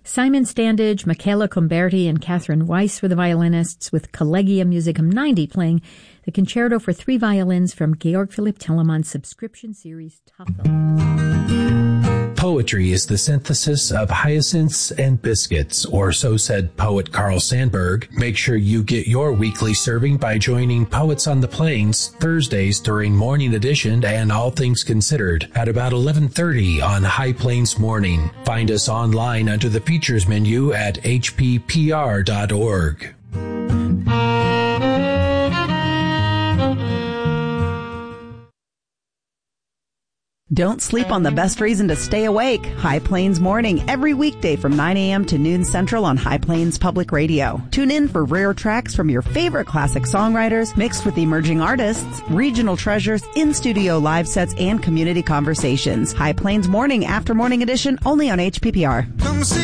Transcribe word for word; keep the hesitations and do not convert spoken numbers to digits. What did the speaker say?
Simon Standage, Michaela Comberti, and Catherine Weiss were the violinists, with Collegium Musicum ninety playing the concerto for three violins from Georg Philipp Telemann's subscription series Tafel. Poetry is the synthesis of hyacinths and biscuits, or so said poet Carl Sandburg. Make sure you get your weekly serving by joining Poets on the Plains Thursdays during Morning Edition and All Things Considered at about eleven thirty on High Plains Morning. Find us online under the features menu at h p p r dot org. Don't sleep on the best reason to stay awake. High Plains Morning, every weekday from nine a.m. to noon Central on High Plains Public Radio. Tune in for rare tracks from your favorite classic songwriters, mixed with emerging artists, regional treasures, in-studio live sets, and community conversations. High Plains Morning, after Morning Edition, only on H P P R.